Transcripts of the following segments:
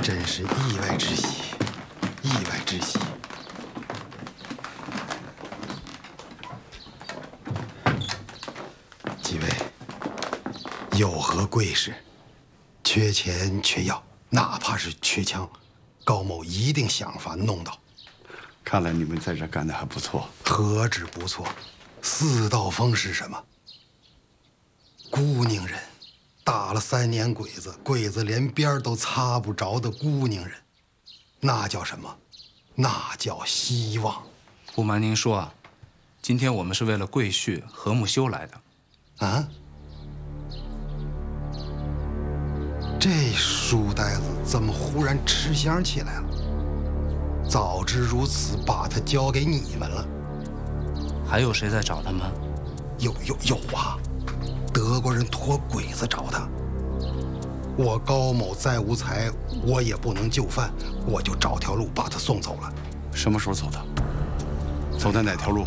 真是意外之喜，意外之喜。几位，有何贵事？缺钱缺药，哪怕是缺枪，高某一定想法弄到。 看来你们在这干得还不错。 何止不错，四道风是什么？孤宁人，打了3年鬼子，鬼子连边都擦不着的孤宁人，那叫什么？那叫希望。 不瞒您说啊，今天我们是为了贵婿何木修来的。 啊？这书呆子怎么忽然吃香起来了？早知如此，把他交给你们了。 还有谁在找他吗？ 有啊，德国人托鬼子找他。我高某再无才，我也不能就范，我就找条路把他送走了。 什么时候走的？走的哪条路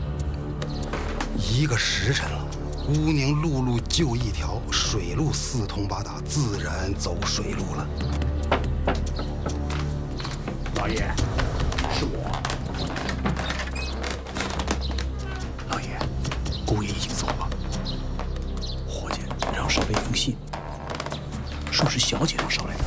1个时辰了，孤宁陆路就一条，水路四通八达，自然走水路了。 老爷，是我。老爷，姑爷已经走了。伙计让捎了一封信，说是小姐让捎来的。